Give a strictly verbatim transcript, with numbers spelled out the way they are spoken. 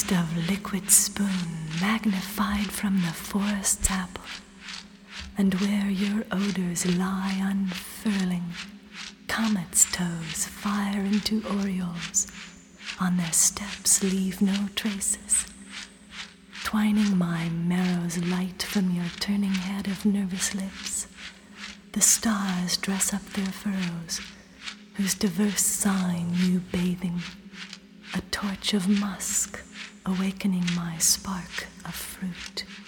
taste of liquid spoon magnified from the forest's apple, and where your odors lie unfurling, comets' toes fire into orioles, on their steps leave no traces. Twining my marrow's light from your turning head of nervous lips, the stars dress up their furrows, whose diverse sign you bathing, a torch of musk awakening my spark of fruit.